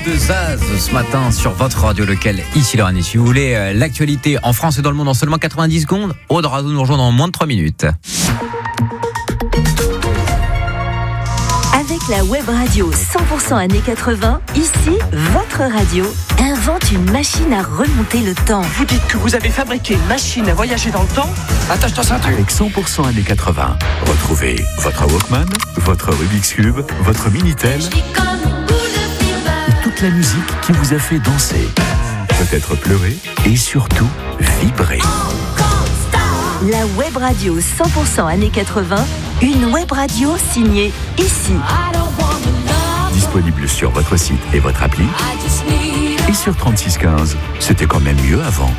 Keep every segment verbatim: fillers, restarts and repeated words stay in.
de Zaz ce matin sur votre radio locale ici Lorraine. Et si vous voulez euh, l'actualité en France et dans le monde en seulement quatre-vingt-dix secondes, Aude Radio nous rejoint dans moins de trois minutes. Avec la web radio cent pour cent années quatre-vingts, ici, votre radio invente une machine à remonter le temps. Vous dites que vous avez fabriqué une machine à voyager dans le temps ? Attache ta ceinture. Avec cent pour cent années quatre-vingts, retrouvez votre Walkman, votre Rubik's Cube, votre Minitel, toute la musique qui vous a fait danser, peut-être pleurer et surtout vibrer. La web radio cent pour cent années quatre-vingts, une web radio signée ici. Disponible sur votre site et votre appli. Et sur trente-six quinze, c'était quand même mieux avant.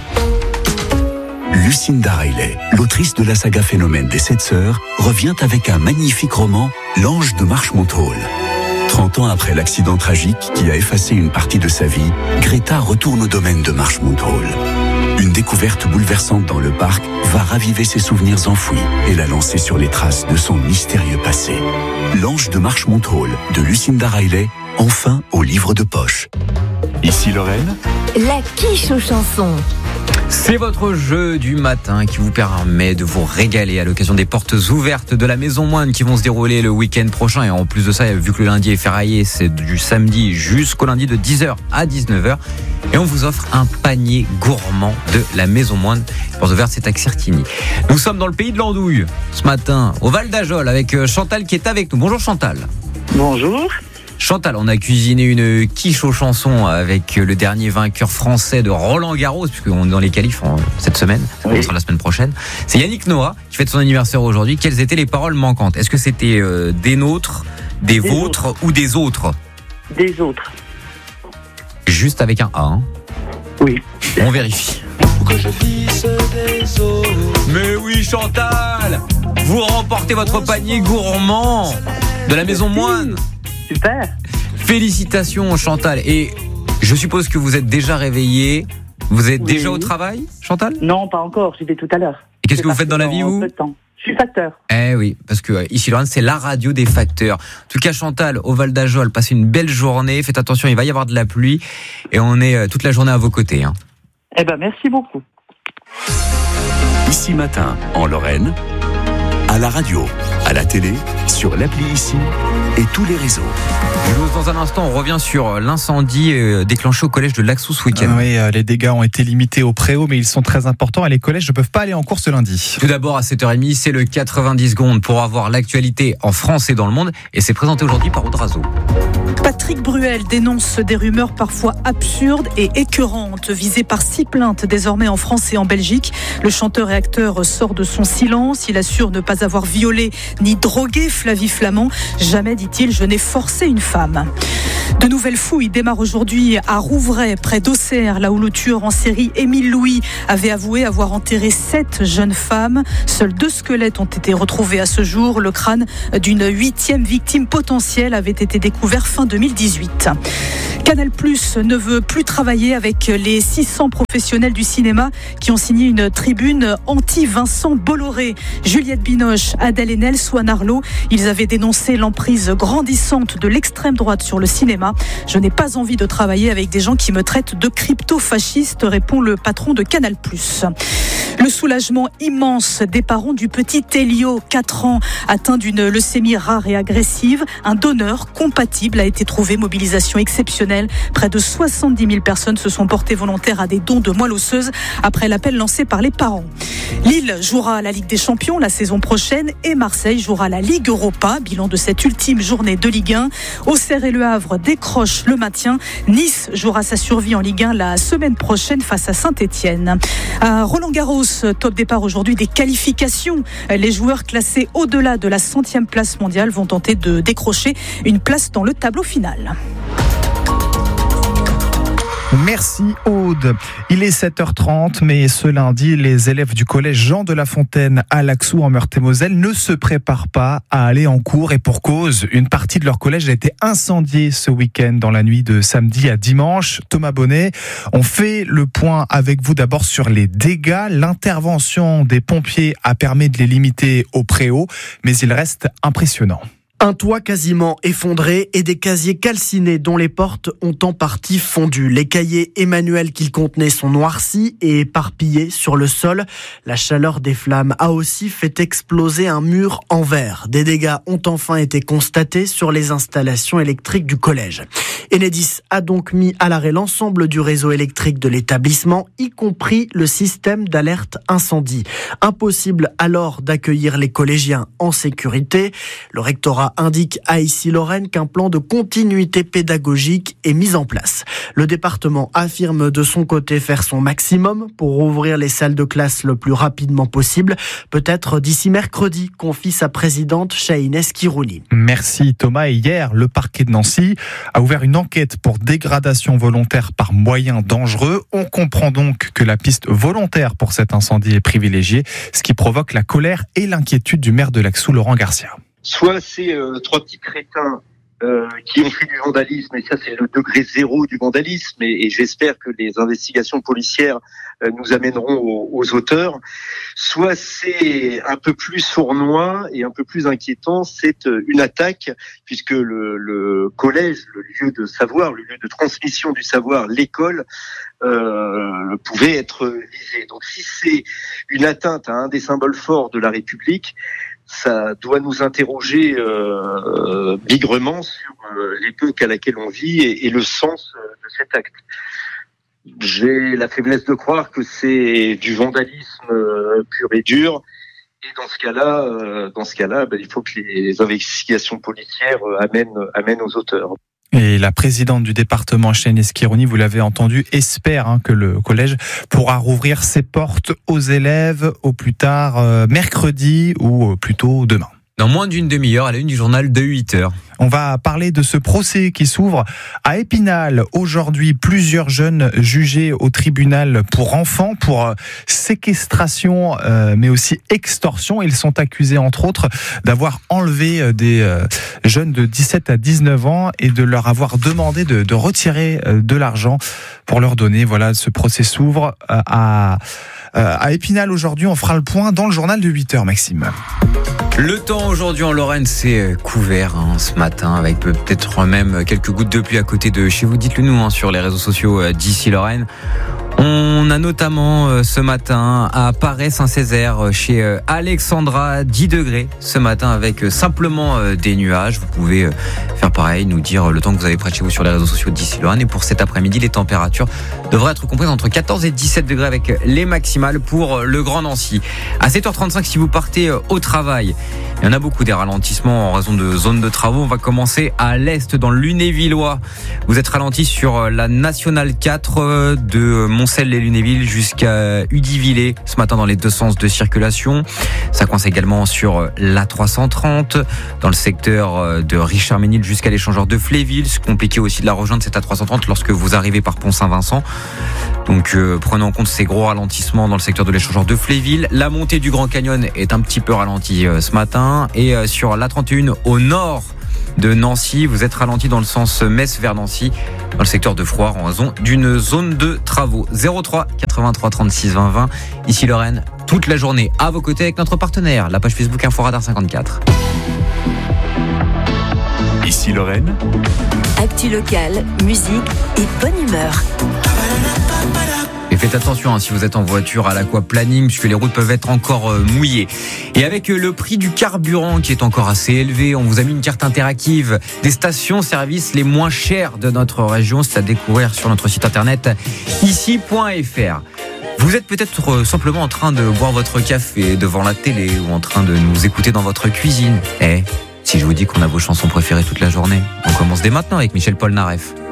Lucinda Riley, l'autrice de la saga Phénomène des Sept Sœurs, revient avec un magnifique roman, L'Ange de Marchmont Hall. trente ans après l'accident tragique qui a effacé une partie de sa vie, Greta retourne au domaine de Marchmont Hall. Une découverte bouleversante dans le parc va raviver ses souvenirs enfouis et la lancer sur les traces de son mystérieux passé. L'Ange de Marchmont Hall de Lucinda Riley, enfin au livre de poche. Ici Lorraine. La quiche aux chansons. C'est votre jeu du matin qui vous permet de vous régaler à l'occasion des portes ouvertes de la Maison Moine qui vont se dérouler le week-end prochain. Et en plus de ça, vu que le lundi est férié, c'est du samedi jusqu'au lundi de dix heures à dix-neuf heures. Et on vous offre un panier gourmand de la Maison Moine. Porte ouverte, c'est à Certigny. Nous sommes dans le pays de l'andouille ce matin, au Val d'Ajol, avec Chantal qui est avec nous. Bonjour Chantal. Bonjour. Chantal, on a cuisiné une quiche aux chansons avec le dernier vainqueur français de Roland Garros, puisqu'on est dans les qualifs cette semaine, oui. On sera la semaine prochaine. C'est Yannick Noah qui fête son anniversaire aujourd'hui. Quelles étaient les paroles manquantes ? Est-ce que c'était euh, des nôtres, des, des vôtres autres. Ou des autres ? Des autres. Juste avec un A. Hein. Oui. On vérifie. Que je des autres. Mais oui Chantal, vous remportez votre panier gourmand de la Maison Moine. Super. Félicitations Chantal. Et je suppose que vous êtes déjà réveillée. Vous êtes oui. déjà au travail, Chantal ? Non, pas encore. J'y vais tout à l'heure. Et qu'est-ce que vous faites dans la vie, vous ? Je suis facteur. Eh oui, parce que euh, ici, Lorraine, c'est la radio des facteurs. En tout cas, Chantal, au Val d'Ajol, passez une belle journée. Faites attention, il va y avoir de la pluie. Et on est euh, toute la journée à vos côtés. Hein. Eh ben, merci beaucoup. Ici Matin, en Lorraine, à la radio, à la télé, sur l'appli Ici et tous les réseaux. Dans un instant, on revient sur l'incendie déclenché au collège de Laxou ce week-end. Oui, les dégâts ont été limités au préau, mais ils sont très importants et les collèges ne peuvent pas aller en cours ce lundi. Tout d'abord, à sept heures trente, c'est le quatre-vingt-dix secondes pour avoir l'actualité en France et dans le monde. Et c'est présenté aujourd'hui par Aude Radio. Patrick Bruel dénonce des rumeurs parfois absurdes et écœurantes, visées par six plaintes désormais en France et en Belgique. Le chanteur et acteur sort de son silence. Il assure ne pas avoir violé ni drogué Flavie Flament. Jamais, dit-il, je n'ai forcé une femme. De nouvelles fouilles démarrent aujourd'hui à Rouvray, près d'Auxerre, là où le tueur en série Émile Louis avait avoué avoir enterré sept jeunes femmes. Seuls deux squelettes ont été retrouvés à ce jour. Le crâne d'une huitième victime potentielle avait été découvert fin deux mille dix-huit. Canal+ ne veut plus travailler avec les six cents professionnels du cinéma qui ont signé une tribune anti-Vincent Bolloré. Juliette Binoche, Adèle Haenel, Swan Arlo, ils avaient dénoncé l'emprise grandissante de l'extrême droite sur le cinéma. Je n'ai pas envie de travailler avec des gens qui me traitent de crypto-fasciste, répond le patron de Canal+. Le soulagement immense des parents du petit Elio, quatre ans, atteint d'une leucémie rare et agressive. Un donneur compatible a été trouvé, mobilisation exceptionnelle. Près de soixante-dix mille personnes se sont portées volontaires à des dons de moelle osseuse après l'appel lancé par les parents. Lille jouera la Ligue des Champions la saison prochaine et Marseille jouera la Ligue Europa. Bilan de cette ultime journée de Ligue un. Auxerre et Le Havre décrochent le maintien. Nice jouera sa survie en Ligue un la semaine prochaine face à Saint-Etienne. À Roland-Garros, top départ aujourd'hui des qualifications. Les joueurs classés au-delà de la centième place mondiale vont tenter de décrocher une place dans le tableau final. Merci Aude. Il est sept heures trente, mais ce lundi, les élèves du collège Jean de La Fontaine à Laxou en Meurthe-et-Moselle ne se préparent pas à aller en cours et pour cause. Une partie de leur collège a été incendiée ce week-end dans la nuit de samedi à dimanche. Thomas Bonnet, on fait le point avec vous d'abord sur les dégâts. L'intervention des pompiers a permis de les limiter au préau, mais il reste impressionnant. Un toit quasiment effondré et des casiers calcinés dont les portes ont en partie fondu. Les cahiers et manuels qu'ils contenaient sont noircis et éparpillés sur le sol. La chaleur des flammes a aussi fait exploser un mur en verre. Des dégâts ont enfin été constatés sur les installations électriques du collège. Enedis a donc mis à l'arrêt l'ensemble du réseau électrique de l'établissement, y compris le système d'alerte incendie. Impossible alors d'accueillir les collégiens en sécurité. Le rectorat indique à Issy-Lorraine qu'un plan de continuité pédagogique est mis en place. Le département affirme de son côté faire son maximum pour rouvrir les salles de classe le plus rapidement possible, peut-être d'ici mercredi, confie sa présidente Shahinez Kirouli. Merci Thomas. Et hier, le parquet de Nancy a ouvert une enquête pour dégradation volontaire par moyens dangereux. On comprend donc que la piste volontaire pour cet incendie est privilégiée, ce qui provoque la colère et l'inquiétude du maire de Laxou, Laurent Garcia. Soit c'est euh, trois petits crétins euh, qui ont fait du vandalisme, et ça c'est le degré zéro du vandalisme, et, et j'espère que les investigations policières euh, nous amèneront aux, aux auteurs. Soit c'est un peu plus sournois et un peu plus inquiétant, c'est euh, une attaque, puisque le, le collège, le lieu de savoir, le lieu de transmission du savoir, l'école, euh, pouvait être visé. Donc si c'est une atteinte à un des symboles forts de la République, ça doit nous interroger euh, bigrement sur euh, l'époque à laquelle on vit et, et le sens euh, de cet acte. J'ai la faiblesse de croire que c'est du vandalisme euh, pur et dur. Et dans ce cas-là, euh, dans ce cas-là, ben, il faut que les investigations policières euh, amènent, amènent aux auteurs. Et la présidente du département, Shahinez Kirouli, vous l'avez entendu, espère hein, que le collège pourra rouvrir ses portes aux élèves au plus tard euh, mercredi ou plutôt demain. Dans moins d'une demi-heure, à la une du journal de huit heures. On va parler de ce procès qui s'ouvre à Épinal. Aujourd'hui, plusieurs jeunes jugés au tribunal pour enfants, pour séquestration, euh, mais aussi extorsion. Ils sont accusés, entre autres, d'avoir enlevé des euh, jeunes de dix-sept à dix-neuf ans et de leur avoir demandé de, de retirer euh, de l'argent pour leur donner. Voilà, ce procès s'ouvre euh, à, euh, à Épinal aujourd'hui. On fera le point dans le journal de huit heures, Maxime. Le temps aujourd'hui en Lorraine, c'est couvert hein, ce matin, avec peut-être même quelques gouttes de pluie à côté de chez vous. Dites-le nous hein, sur les réseaux sociaux d'Issy-Lorraine. On a notamment euh, ce matin à Paray-Saint-Césaire, chez euh, Alexandra, dix degrés ce matin avec euh, simplement euh, des nuages. Vous pouvez euh, faire pareil, nous dire euh, le temps que vous avez près de chez vous sur les réseaux sociaux d'Issy-Lorraine. Et pour cet après-midi, les températures devraient être comprises entre quatorze et dix-sept degrés avec les maximales pour euh, le Grand Nancy. À sept heures trente-cinq, si vous partez euh, au travail, il y en a beaucoup des ralentissements en raison de zones de travaux. On va commencer à l'est, dans le Lunévillois. Vous êtes ralenti sur la Nationale quatre de Moncel-les-Lunévilles jusqu'à Udivillers ce matin dans les deux sens de circulation. Ça coince également sur l'A trois cent trente dans le secteur de Richard-Ménil jusqu'à l'échangeur de Fléville. C'est compliqué aussi de la rejoindre cette A trois cent trente lorsque vous arrivez par Pont-Saint-Vincent. Donc euh, prenez en compte ces gros ralentissements dans le secteur de l'échangeur de Fléville. La montée du Grand Canyon est un petit peu ralentie euh, ce matin. Et euh, sur l'A trente et un au nord de Nancy, vous êtes ralenti dans le sens Metz vers Nancy, dans le secteur de Froid en raison d'une zone de travaux. zéro trois quatre-vingt-trois trente-six vingt vingt. Ici Lorraine, toute la journée à vos côtés avec notre partenaire, la page Facebook Inforadar cinquante-quatre. Ici Lorraine. Actu locale, musique et bonne humeur. Et faites attention hein, si vous êtes en voiture à l'aquaplaning, puisque les routes peuvent être encore euh, mouillées. Et avec euh, le prix du carburant qui est encore assez élevé, on vous a mis une carte interactive des stations-service les moins chères de notre région. C'est à découvrir sur notre site internet ici point f r. Vous êtes peut-être euh, simplement en train de boire votre café devant la télé ou en train de nous écouter dans votre cuisine. Eh, si je vous dis qu'on a vos chansons préférées toute la journée, on commence dès maintenant avec Michel Polnareff.